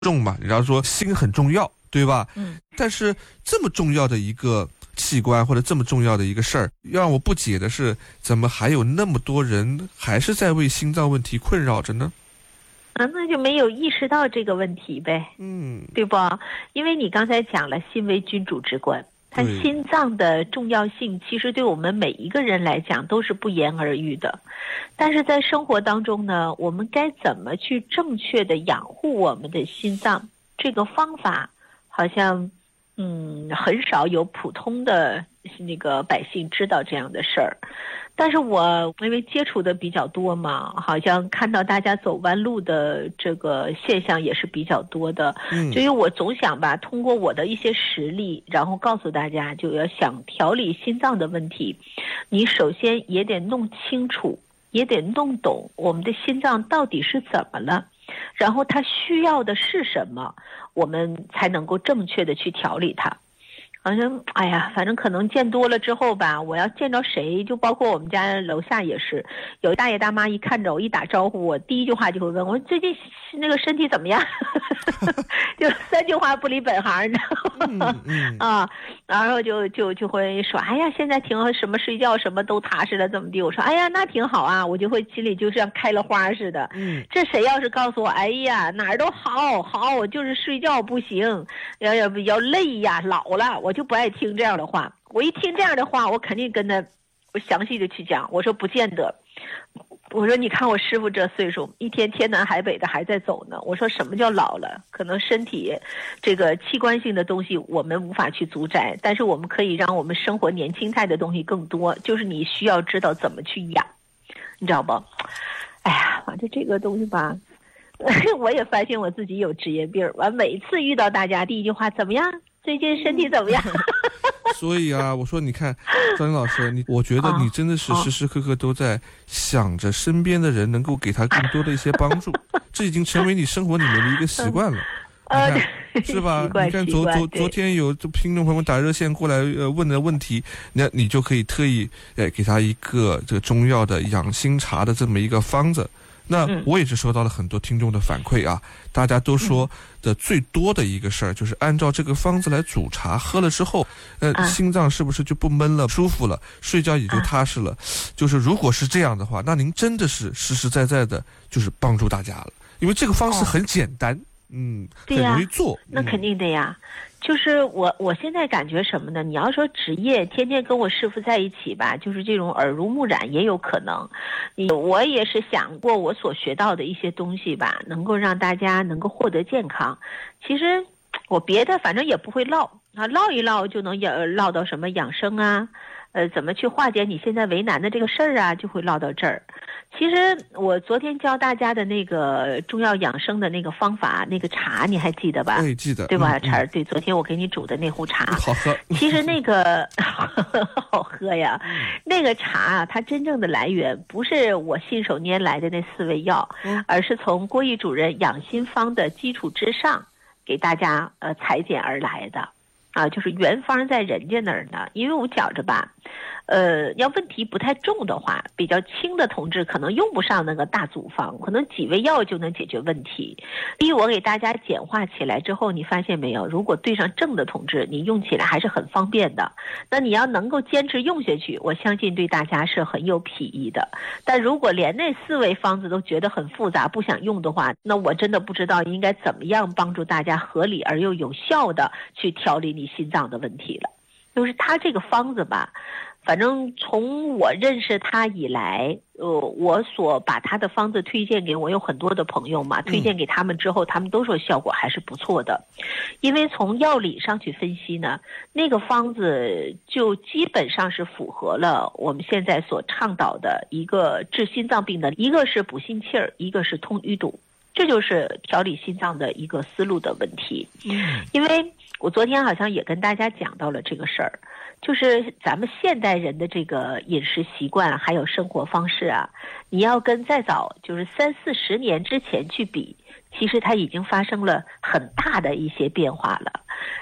重嘛，然后说心很重要，对吧？但是这么重要的一个器官或者这么重要的一个事儿，让我不解的是，怎么还有那么多人还是在为心脏问题困扰着呢？ 那就没有意识到这个问题呗，对不？因为你刚才讲了，心为君主之官，它心脏的重要性其实对我们每一个人来讲都是不言而喻的。但是在生活当中呢，我们该怎么去正确的养护我们的心脏？这个方法好像很少有普通的那个百姓知道这样的事儿。但是我因为接触的比较多嘛，好像看到大家走弯路的这个现象也是比较多的。所以我总想吧，通过我的一些实例，然后告诉大家，就要想调理心脏的问题，你首先也得弄清楚，也得弄懂我们的心脏到底是怎么了，然后它需要的是什么，我们才能够正确的去调理它。好像反正可能见多了之后吧，我要见着谁，就包括我们家楼下也是，有大爷大妈一看着我一打招呼，我第一句话就会问我最近那个身体怎么样就3句话不离本行，你知道吗？然后就会说现在挺什么睡觉什么都踏实了怎么地，我说那挺好啊，我就会心里就像开了花似的。这谁要是告诉我哪儿都好，我就是睡觉不行，要累呀，老了，我就不爱听这样的话。我一听这样的话，我肯定跟他我详细的去讲，我说不见得，我说你看我师傅这岁数，一天天南海北的还在走呢。我说什么叫老了？可能身体这个器官性的东西我们无法去阻止，但是我们可以让我们生活年轻态的东西更多，就是你需要知道怎么去养，你知道不？反正这个东西吧，我也发现我自己有职业病，完每次遇到大家第一句话怎么样？最近身体怎么样？ 所以我说你看张琳老师，我觉得你真的是时时刻刻都在想着身边的人能够给他更多的一些帮助，这已经成为你生活里面的一个习惯了。你看是吧？你看昨天有听众朋友们打热线过来问的问题，你就可以特意给他一个这个中药的养心茶的这么一个方子。那我也是收到了很多听众的反馈大家都说的最多的一个事儿就是按照这个方子来煮茶，喝了之后心脏是不是就不闷了，舒服了，睡觉也就踏实了。就是如果是这样的话，那您真的是实实在在的就是帮助大家了，因为这个方式很简单，很容易做。 那肯定的呀。就是我现在感觉什么呢？你要说职业天天跟我师傅在一起吧，就是这种耳濡目染也有可能。我也是想过我所学到的一些东西吧，能够让大家能够获得健康。其实我别的反正也不会唠一唠就能唠到什么养生怎么去化解你现在为难的这个事儿就会唠到这儿。其实我昨天教大家的那个中药养生的那个方法，那个茶你还记得吧？ 记得， 对吧？对，昨天我给你煮的那壶茶好喝。 其实那个好喝呀，那个茶它真正的来源不是我信手拈来的那4味药，而是从郭毅主任养心方的基础之上给大家裁剪而来的。就是原方在人家那儿呢，因为我觉着吧，要问题不太重的话，比较轻的同志可能用不上那个大组方，可能几味药就能解决问题。我给大家简化起来之后，你发现没有？如果对上正的同志，你用起来还是很方便的。那你要能够坚持用下去，我相信对大家是很有裨益的。但如果连那4味方子都觉得很复杂，不想用的话，那我真的不知道应该怎么样帮助大家合理而又有效的去调理你心脏的问题了。就是他这个方子吧，反正从我认识他以来，我所把他的方子推荐给我有很多的朋友嘛，推荐给他们之后，他们都说效果还是不错的。因为从药理上去分析呢，那个方子就基本上是符合了我们现在所倡导的一个治心脏病的，一个是补心气儿，一个是通淤堵，这就是调理心脏的一个思路的问题。因为我昨天好像也跟大家讲到了这个事儿，就是咱们现代人的这个饮食习惯还有生活方式你要跟再早就是30-40年之前去比，其实它已经发生了很大的一些变化了。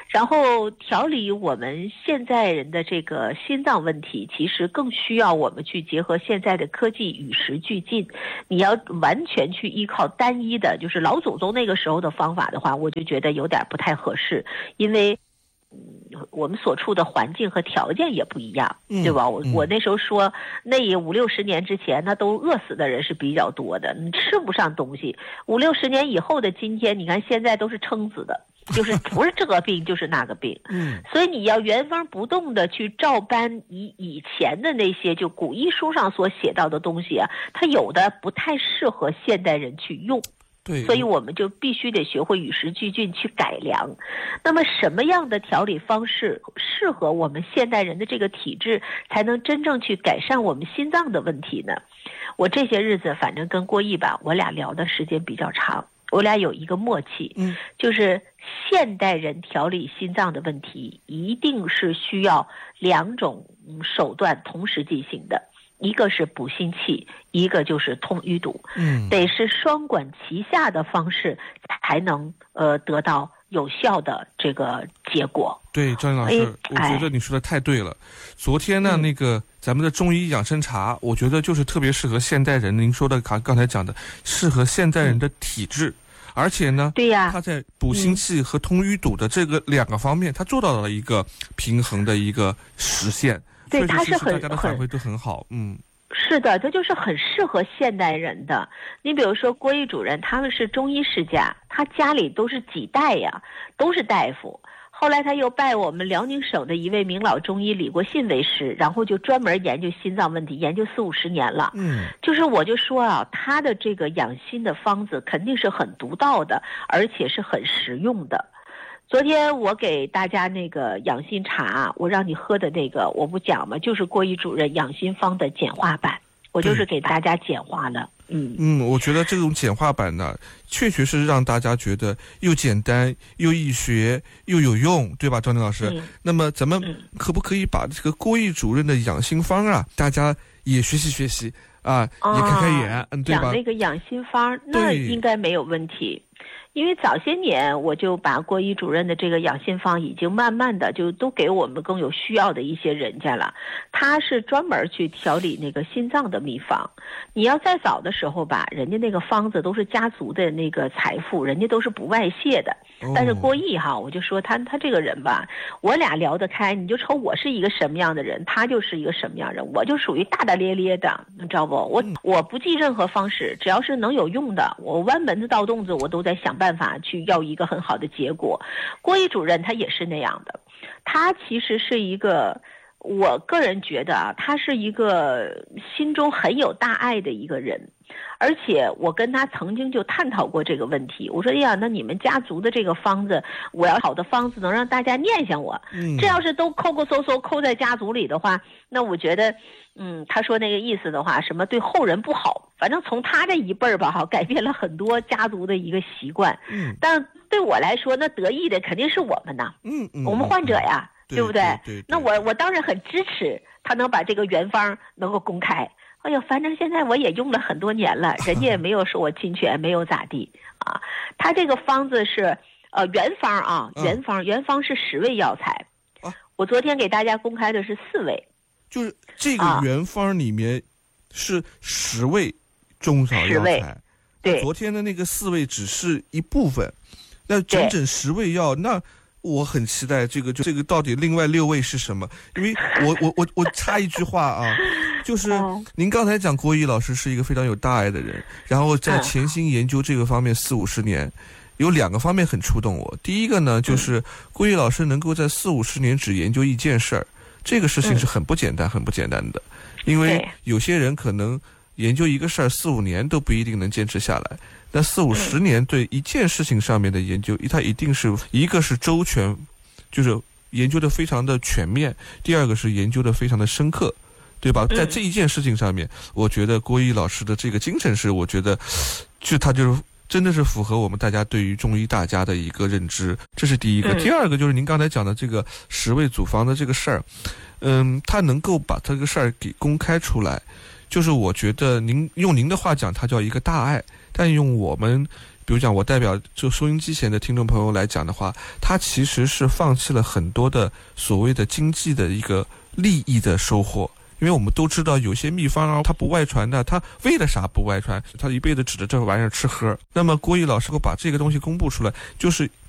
然后调理我们现在人的这个心脏问题，其实更需要我们去结合现在的科技与时俱进。你要完全去依靠单一的，就是老祖宗那个时候的方法的话，我就觉得有点不太合适，因为我们所处的环境和条件也不一样，对吧？我那时候说，那50-60年之前，那都饿死的人是比较多的，你吃不上东西。50-60年以后的今天，你看现在都是撑死的，就是不是这个病就是那个病。所以你要原封不动的去照搬以前的那些就古医书上所写到的东西啊，它有的不太适合现代人去用。所以我们就必须得学会与时俱进去改良。那么什么样的调理方式适合我们现代人的这个体质，才能真正去改善我们心脏的问题呢？我这些日子反正跟郭毅吧，我俩聊的时间比较长，我俩有一个默契，就是现代人调理心脏的问题，一定是需要2种手段同时进行的。一个是补心气，一个就是通淤堵，得是双管齐下的方式，才能得到有效的这个结果。 对，张老师，我觉得你说的太对了。昨天呢，那个咱们的中医养生茶，我觉得就是特别适合现代人。您说的刚才讲的，适合现代人的体质。而且呢， 对呀， 它在补心气和通淤堵的这个2个方面，它做到了一个平衡的一个实现。 对，它是大家的反馈都很好， 是的，这就是很适合现代人的。你比如说郭毅主任，他们是中医世家，他家里都是几代呀，都是大夫。后来他又拜我们辽宁省的一位名老中医李国信为师，然后就专门研究心脏问题，研究40-50年了。就是我就说啊，他的这个养心的方子肯定是很独到的，而且是很实用的。昨天我给大家那个养心茶，我让你喝的那个，我不讲吗？就是郭毅主任养心方的简化版，我就是给大家简化了。 我觉得这种简化版呢，确实是让大家觉得又简单又易学又有用，对吧，张林老师？那么咱们可不可以把这个郭毅主任的养心方啊，大家也学习学习啊，也开开眼，对吧？ 讲那个养心方，那应该没有问题。因为早些年我就把郭毅主任的这个养心方已经慢慢的就都给我们更有需要的一些人家了。他是专门去调理那个心脏的秘方。你要再早的时候吧，人家那个方子都是家族的那个财富，人家都是不外泄的。但是郭毅哈，我就说他这个人吧，我俩聊得开，你就瞅我是一个什么样的人，他就是一个什么样的人，我就属于大大咧咧的，你知道不？我不计任何方式，只要是能有用的，我弯门子倒洞子，我都在想办法去要一个很好的结果。郭毅主任他也是那样的，他其实是一个，我个人觉得啊，他是一个心中很有大爱的一个人。而且我跟他曾经就探讨过这个问题，我说哎呀，那你们家族的这个方子，我要好的方子能让大家念想我，这要是都抠抠在家族里的话，那我觉得他说那个意思的话，什么对后人不好，反正从他这一辈儿吧哈，改变了很多家族的一个习惯。但对我来说，那得益的肯定是我们呐，我们患者呀，对不对？那我当然很支持他能把这个原方能够公开。哎呦，反正现在我也用了很多年了，人家也没有说我侵权，没有咋地啊。他这个方子是原方啊，原方是10味药材我昨天给大家公开的是4味， 就是这个原方里面是10味中草药材， 对， 昨天的那个4味只是一部分，那整10味药，那我很期待这个到底另外6味是什么？因为我插一句话啊，就是您刚才讲郭毅老师是一个非常有大爱的人，然后在潜心研究这个方面40-50年，有2个方面很触动我。第一个呢，就是郭毅老师能够在40-50年只研究一件事儿，这个事情是很不简单的，因为有些人可能研究一个事儿4-5年都不一定能坚持下来。那40-50年对一件事情上面的研究，它一定是一个是周全，就是研究的非常的全面；第二个是研究的非常的深刻，对吧？在这一件事情上面，我觉得郭毅老师的这个精神是，我觉得他就是真的是符合我们大家对于中医大家的一个认知，这是第一个。第二个就是您刚才讲的这个10味组方的这个事儿，他能够把这个事儿给公开出来，就是我觉得您用您的话讲，它叫一个大爱。但用我们比如讲我代表就收音机前的听众朋友来讲的话，他其实是放弃了很多的所谓的经济的一个利益的收获。因为我们都知道有些秘方啊，它不外传的，它为了啥不外传？他一辈子指着这玩意儿吃喝。那么郭毅老师把这个东西公布出来，就是